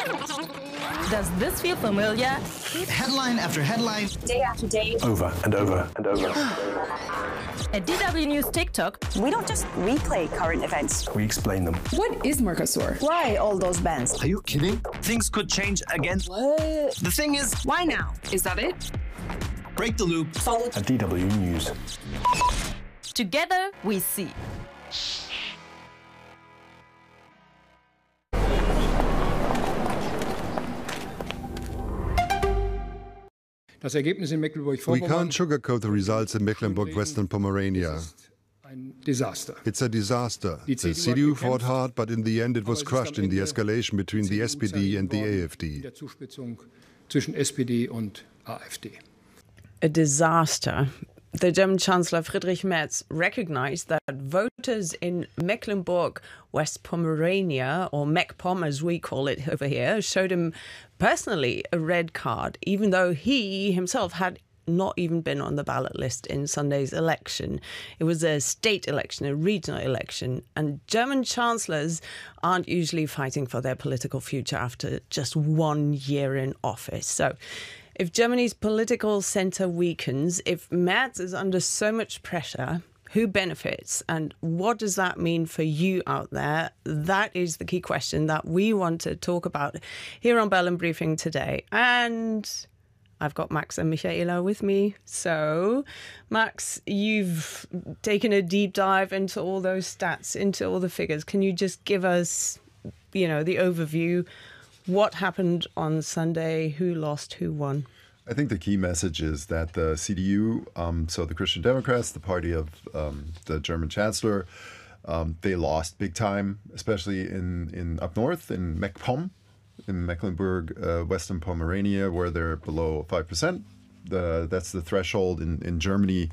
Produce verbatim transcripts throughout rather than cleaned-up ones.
Does this feel familiar? Headline after headline. Day after day. Over and over and over. At D W News TikTok, We don't just replay current events. We explain them. What is Mercosur? Why all those bans? Are you kidding? Things could change again. What? The thing is, Why now? Is that it? break the loop. Follow. At D W News. together we see. Das Ergebnis in We Mecklenburg-Vorpommern can't sugarcoat the results in Mecklenburg-Western Pomerania. ist ein Desaster. It's a disaster. Die The C C D D U U hat fought gekämpft, hard, but in the end it aber was es ist crushed am in the Ende escalation between the C D U S P D and the worden in AfD. der Zuspitzung zwischen S P D und AfD. A disaster. The German Chancellor Friedrich Merz recognized that voters in Mecklenburg, West Pomerania, or MacPom as we call it over here, showed him personally a red card, even though he himself had not even been on the ballot list in Sunday's election. It was a state election, a regional election, and German chancellors aren't usually fighting for their political future after just one year in office. So if Germany's political centre weakens, if Merz is under so much pressure, who benefits and what does that mean for you out there? That is the key question that we want to talk about here on Berlin Briefing today. And I've got Max and Michaela with me. So, Max, you've taken a deep dive into all those stats, into all the figures. Can you just give us, you know, the overview? What happened on Sunday? Who lost? Who won? I think the key message is that the C D U, um, so the Christian Democrats, the party of um, the German Chancellor, um, they lost big time, especially in, in up north in MacPom, in Mecklenburg, uh, Western Pomerania, where they're below five percent. The, that's the threshold in, in Germany.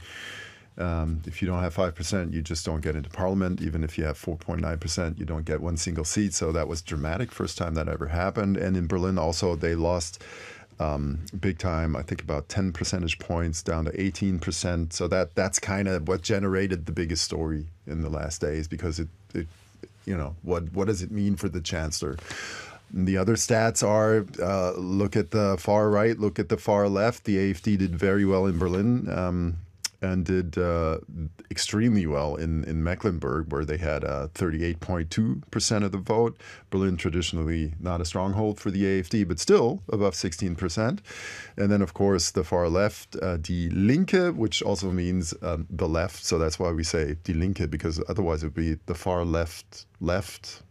Um, if you don't have five percent, you just don't get into parliament. Even if you have four point nine percent, you don't get one single seat. So that was dramatic, first time that ever happened. And in Berlin also, they lost um, big time, I think about ten percentage points down to eighteen percent. So that that's kind of what generated the biggest story in the last days, because it, it you know, what, what does it mean for the chancellor? And the other stats are, uh, look at the far right, look at the far left. The AfD did very well in Berlin. Um, and did uh, extremely well in, in Mecklenburg, where they had uh, thirty-eight point two percent of the vote. Berlin, traditionally not a stronghold for the AfD, but still above sixteen percent. And then, of course, the far left, uh, Die Linke, which also means um, the left. So that's why we say Die Linke, because otherwise it would be the far left left.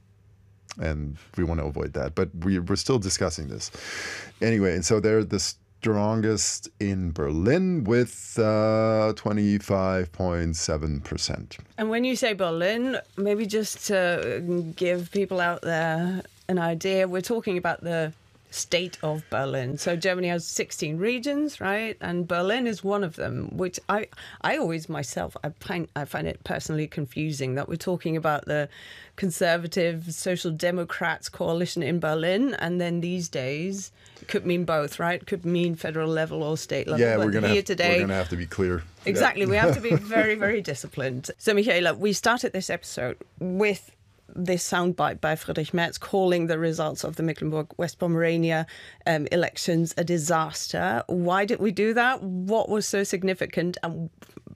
And we want to avoid that. But we, we're still discussing this. Anyway, and so they're the strongest in Berlin with uh, twenty-five point seven percent. And when you say Berlin, maybe just to give people out there an idea, we're talking about the state of Berlin. So Germany has sixteen regions, right? And Berlin is one of them, which I I always myself, I find, I find it personally confusing that we're talking about the Conservative Social Democrats coalition in Berlin, and then these days could mean both, right? Could mean federal level or state level. Yeah, but we're going here to today, we're gonna have to be clear. Exactly. Yeah. We have to be very, very disciplined. So, Michaela, we started this episode with this soundbite by Friedrich Merz calling the results of the Mecklenburg-West Pomerania um, elections a disaster. Why did we do that? What was so significant? And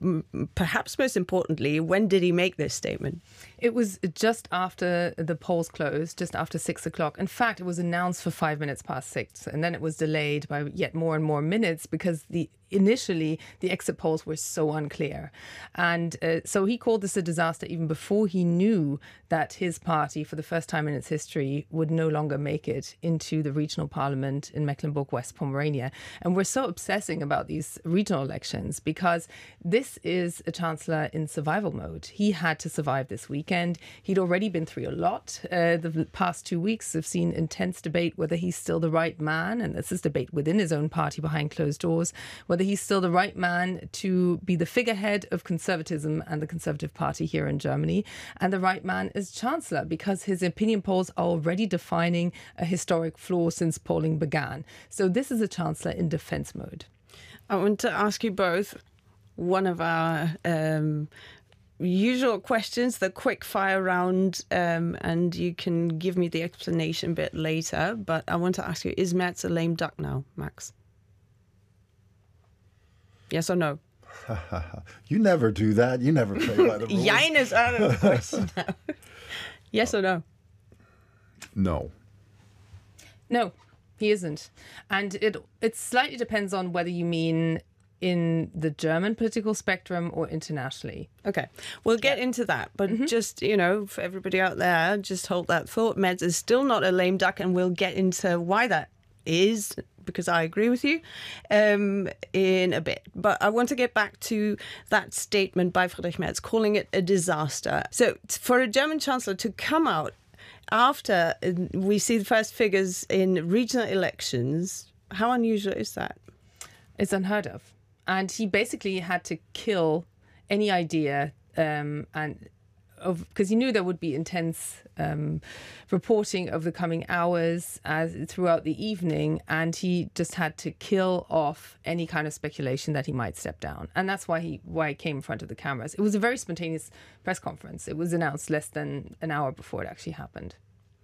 perhaps most importantly, when did he make this statement? It was just after the polls closed, just after six o'clock. In fact, it was announced for five minutes past six, and then it was delayed by yet more and more minutes because the initially the exit polls were so unclear. And uh, so he called this a disaster even before he knew that his party, for the first time in its history, would no longer make it into the regional parliament in Mecklenburg-West Pomerania. And we're so obsessing about these regional elections because this is a chancellor in survival mode. He had to survive this weekend. He'd already been through a lot. Uh, the past two weeks have seen intense debate whether he's still the right man, and this is debate within his own party behind closed doors, whether he's still the right man to be the figurehead of conservatism and the Conservative Party here in Germany, and the right man as chancellor, because his opinion polls are already defining a historic flaw since polling began. So this is a chancellor in defense mode. I want to ask you both, one of our um, usual questions, the quick fire round, um, and you can give me the explanation a bit later. But I want to ask you, is Merz a lame duck now, Max? Yes or no? You never do that. You never play by the rules. Jein is out of the question now. Yes or no? No. No, he isn't. And it it slightly depends on whether you mean in the German political spectrum or internationally. Okay, we'll get into that. But mm-hmm. just, you know, for everybody out there, just hold that thought. Merz is still not a lame duck, and we'll get into why that is, because I agree with you, um, in a bit. But I want to get back to that statement by Friedrich Merz, calling it a disaster. So for a German chancellor to come out after we see the first figures in regional elections, how unusual is that? It's unheard of. And he basically had to kill any idea um, and of because he knew there would be intense um, reporting over the coming hours as throughout the evening, and he just had to kill off any kind of speculation that he might step down. And that's why he why he came in front of the cameras. It was a very spontaneous press conference. It was announced less than an hour before it actually happened.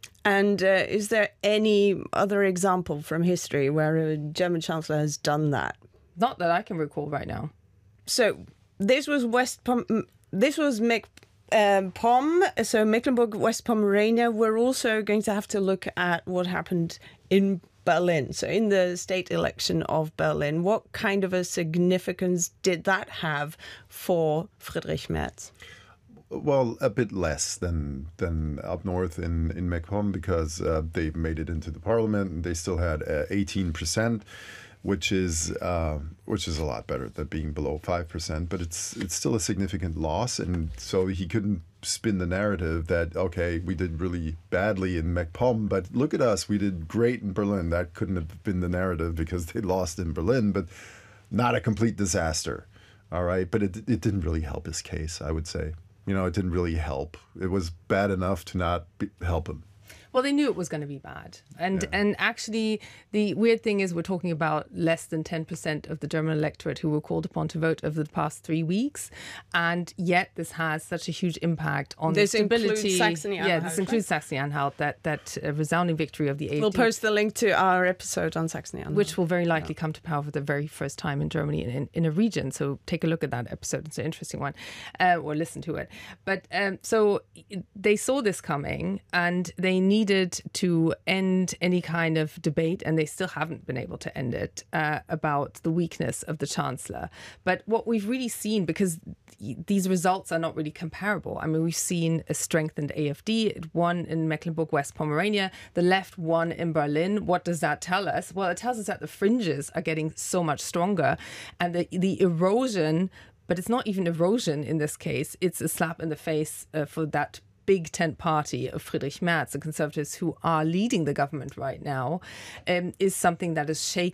And uh, is there any other example from history where a German chancellor has done that? Not that I can recall right now. So this was West Pom- this was Mec- um, Pom, so Mecklenburg West Pomerania. We're also going to have to look at what happened in Berlin. So in the state election of Berlin, what kind of a significance did that have for Friedrich Merz? Well, a bit less than than up north in in Mecklenburg, because uh, they made it into the parliament and they still had uh, eighteen percent, which is uh, which is a lot better than being below five percent. But it's it's still a significant loss, and so he couldn't spin the narrative that, okay, we did really badly in Mecklenburg, but look at us, we did great in Berlin. That couldn't have been the narrative because they lost in Berlin, but not a complete disaster. All right, but it it didn't really help his case, I would say. You know, it didn't really help. It was bad enough to not be, help him. Well, they knew it was going to be bad. And yeah. and actually, the weird thing is we're talking about less than ten percent of the German electorate who were called upon to vote over the past three weeks. And yet this has such a huge impact on this the stability. Includes Saxony-Anhalt, yeah, this includes right? Saxony-Anhalt, that, that uh, resounding victory of the A F D. We'll post the link to our episode on Saxony-Anhalt. Which will very likely yeah. come to power for the very first time in Germany in, in a region. So take a look at that episode. It's an interesting one. Uh, or listen to it. But um, so they saw this coming and they needed to end any kind of debate, and they still haven't been able to end it, uh, about the weakness of the Chancellor. But what we've really seen, because these results are not really comparable. I mean, we've seen a strengthened A F D. It won in Mecklenburg-West Pomerania. The left won in Berlin. What does that tell us? Well, it tells us that the fringes are getting so much stronger, and the, the erosion, but it's not even erosion in this case. It's a slap in the face uh, for that big tent party of Friedrich Merz, the Conservatives who are leading the government right now, um, is something that is shaking